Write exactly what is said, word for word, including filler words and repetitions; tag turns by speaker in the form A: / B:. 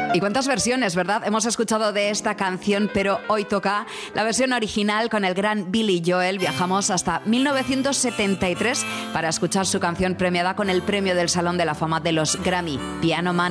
A: Y cuántas versiones, ¿verdad? Hemos escuchado de esta canción, pero hoy toca la versión original con el gran Billy Joel. Viajamos hasta mil novecientos setenta y tres para escuchar su canción premiada con el premio del Salón de la Fama de los Grammy, Piano Man.